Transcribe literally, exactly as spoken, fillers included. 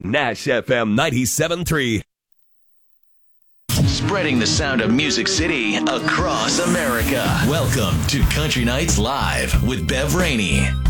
Nash F M ninety-seven point three. Spreading the sound of Music City across America. Welcome to Country Nights Live with Bev Rainey.